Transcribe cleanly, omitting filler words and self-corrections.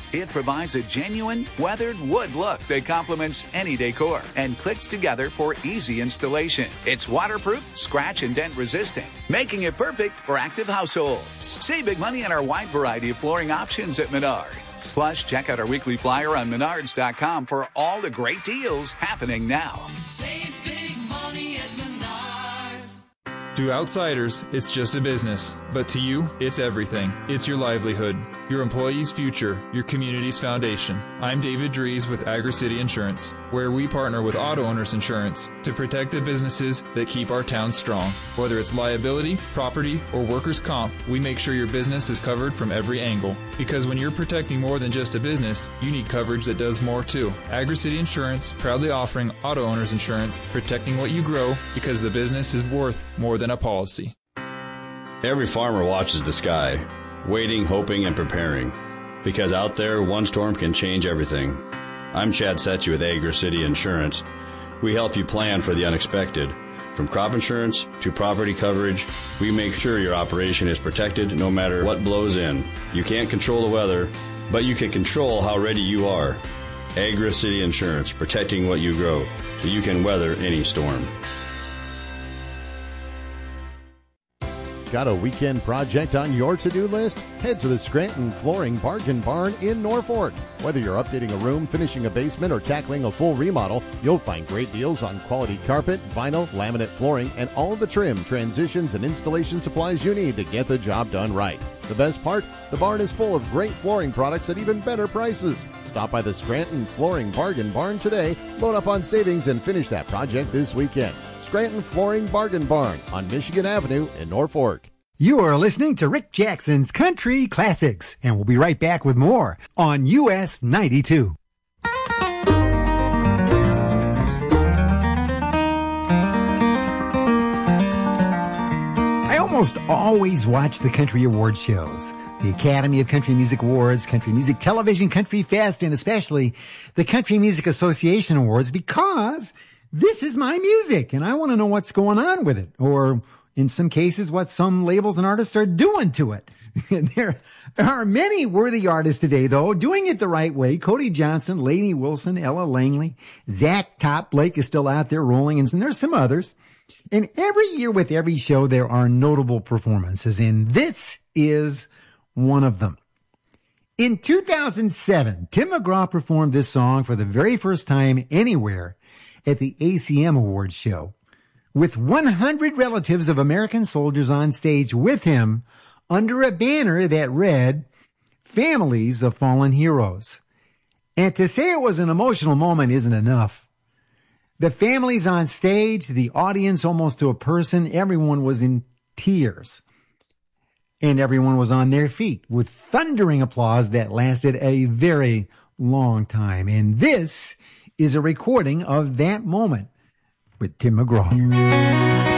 It provides a genuine, weathered wood look that complements any decor and clicks together for easy installation. It's waterproof, scratch and dent resistant, making it perfect for active households. Save big money on our wide variety of flooring options at Menards. Plus, check out our weekly flyer on Menards.com for all the great deals happening now. Save big money at Menards. To outsiders, it's just a business. But to you, it's everything. It's your livelihood, your employees' future, your community's foundation. I'm David Dries with Agri-City Insurance, where we partner with Auto Owners Insurance to protect the businesses that keep our town strong. Whether it's liability, property, or workers' comp, we make sure your business is covered from every angle. Because when you're protecting more than just a business, you need coverage that does more too. Agri-City Insurance, proudly offering Auto Owners Insurance, protecting what you grow because the business is worth more than a policy. Every farmer watches the sky, waiting, hoping, and preparing. Because out there, one storm can change everything. I'm Chad Setchy with Agri-City Insurance. We help you plan for the unexpected. From crop insurance to property coverage, we make sure your operation is protected no matter what blows in. You can't control the weather, but you can control how ready you are. Agri-City Insurance, protecting what you grow, so you can weather any storm. Got a weekend project on your to-do list? Head to the Scranton Flooring Bargain Barn in Norfolk. Whether you're updating a room, finishing a basement, or tackling a full remodel, you'll find great deals on quality carpet, vinyl, laminate flooring, and all the trim, transitions, and installation supplies you need to get the job done right. The best part? The barn is full of great flooring products at even better prices. Stop by the Scranton Flooring Bargain Barn today, load up on savings, and finish that project this weekend. Scranton Flooring Bargain Barn on Michigan Avenue in Norfolk. You are listening to Rick Jackson's Country Classics, and we'll be right back with more on US 92. I almost always watch the country award shows. The Academy of Country Music Awards, Country Music Television, Country Fest, and especially the Country Music Association Awards, because this is my music, and I want to know what's going on with it, or in some cases, what some labels and artists are doing to it. There are many worthy artists today, though, doing it the right way. Cody Johnson, Lainey Wilson, Ella Langley, Zach Top Blake is still out there rolling, and there's some others. And every year with every show, there are notable performances, and this is one of them. In 2007, Tim McGraw performed this song for the very first time anywhere at the ACM Awards show, with 100 relatives of American soldiers on stage with him under a banner that read, Families of Fallen Heroes. And to say it was an emotional moment isn't enough. The families on stage, the audience almost to a person, everyone was in tears. And everyone was on their feet with thundering applause that lasted a very long time. And this is a recording of that moment with Tim McGraw.